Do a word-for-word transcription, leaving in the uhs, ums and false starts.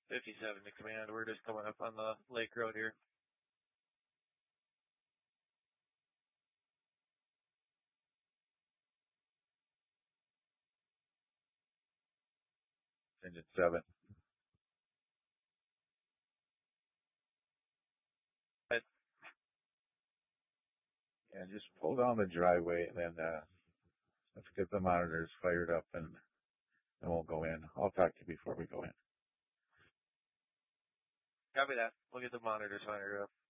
fifty-seven to command. We're just coming up on the lake road here. Engine seven. Right. Yeah, just pull down the driveway and then uh, let's get the monitors fired up and then we'll go in. I'll talk to you before we go in. Copy that. We'll get the monitors fired up.